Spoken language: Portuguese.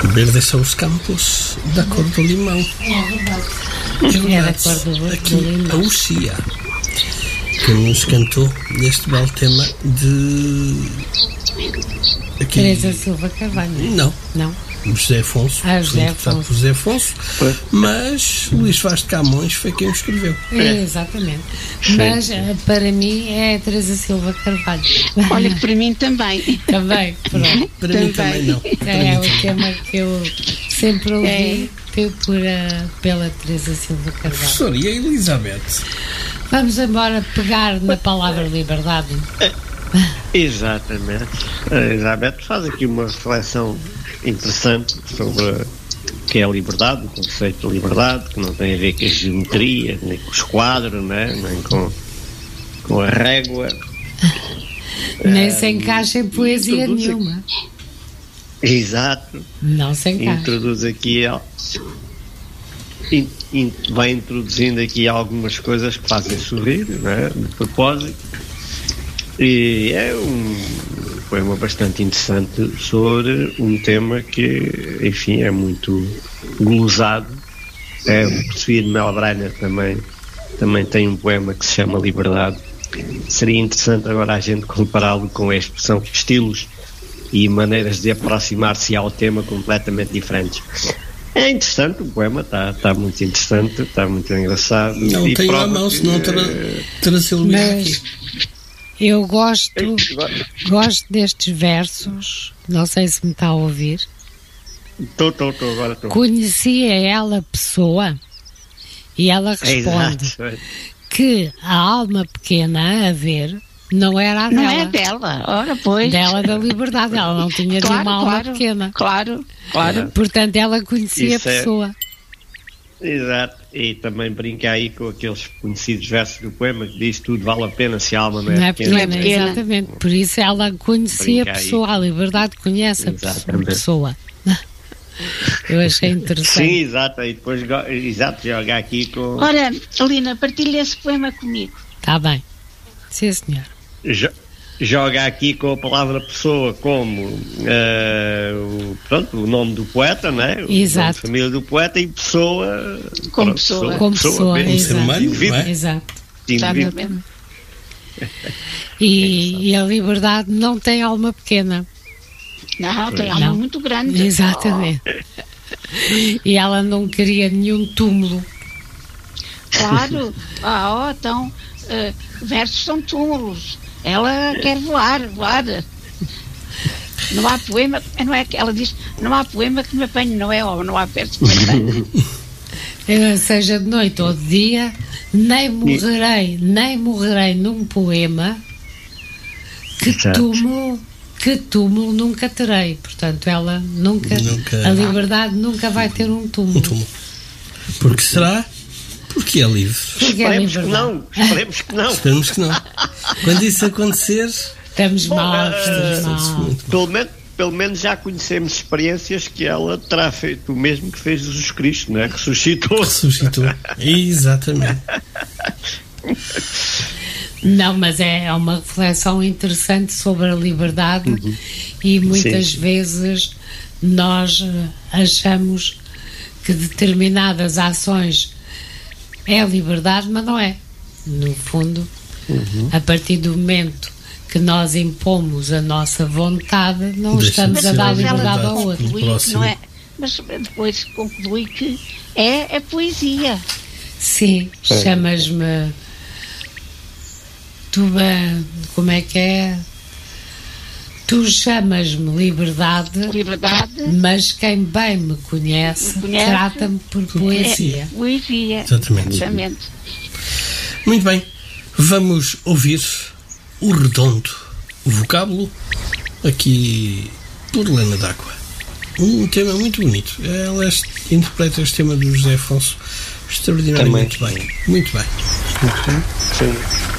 Verdes são os campos da cor do limão. É verdade. Aqui a Uxia, que nos cantou neste belo tema de... Aqui... Teresa Silva Carvalho. Não. José Afonso. José Afonso. Mas Luís Vaz de Camões foi quem o escreveu. Exatamente. Mas para mim é Teresa Silva Carvalho. Olha que para mim também. Também, pronto. Para mim também não. É o tema que eu sempre ouvi pela Teresa Silva Carvalho. Professor, e a Elizabeth? Vamos embora pegar na palavra liberdade. Exatamente. A Elizabeth faz aqui uma reflexão interessante sobre o que é a liberdade, o conceito de liberdade, que não tem a ver com a geometria, nem com os quadros, né? Nem com a régua. Nem se encaixa em poesia nenhuma. Exato. Não se encaixa. Introduz aqui... vai introduzindo aqui algumas coisas que fazem sorrir, né? De propósito. E é um poema bastante interessante sobre um tema que, enfim, é muito glosado. O Sofia de Melbrenner também tem um poema que se chama Liberdade. Seria interessante agora a gente compará-lo com a expressão estilos e maneiras de aproximar-se ao tema completamente diferentes. É interessante, o poema está muito interessante, está muito engraçado. Não tenho a mão, senão trazê-lo aqui. Eu gosto destes versos, não sei se me está a ouvir. Agora estou. Conhecia ela pessoa e ela responde que a alma pequena a ver não era a dela. Não é dela, ora pois. Dela da liberdade, ela não tinha nenhuma alma pequena. Claro. Portanto, ela conhecia a pessoa. Exato, e também brinca aí com aqueles conhecidos versos do poema que diz tudo vale a pena se a alma não é pequena. Exatamente, por isso ela conhecia a pessoa, a liberdade conhece a pessoa. Eu achei interessante. Sim, exato, e depois joga aqui com... Ora, Alina, partilha esse poema comigo. Está bem, sim senhor. Joga aqui com a palavra pessoa como o nome do poeta, né? Exato. O nome de família do poeta e pessoa como pessoa. Como pessoa, ser humano, não é? Exato. E a liberdade não tem alma pequena. Não, tem alma muito grande. Exatamente. E ela não queria nenhum túmulo. Claro. Então, versos são túmulos. Ela quer voar. Não há poema, não é que ela diz, não há poema que me apanhe, não há verso que me apanhe. Seja de noite ou de dia, nem morrerei num poema que túmulo nunca terei. Portanto, ela nunca a liberdade nunca vai ter um túmulo. Porque será? Porque é livre. Esperemos que não. Esperemos que não. Quando isso acontecer... Estamos mal. Pelo menos já conhecemos experiências que ela terá feito o mesmo que fez Jesus Cristo, não é? Ressuscitou. Exatamente. Não, mas é uma reflexão interessante sobre a liberdade e muitas vezes nós achamos que determinadas ações é liberdade, mas não é. No fundo, a partir do momento que nós impomos a nossa vontade, não estamos a dar liberdade ao outro. Não é, mas depois conclui que é a poesia. Sim, chamas-me... como é que é? Tu chamas-me liberdade, mas quem bem me conhece trata-me por poesia. Poesia. Exatamente. Muito bem, vamos ouvir o redondo, o vocábulo, aqui por Helena D'Água. Um tema muito bonito. Ela interpreta este tema do José Afonso extraordinariamente bem. Muito bem. Sim.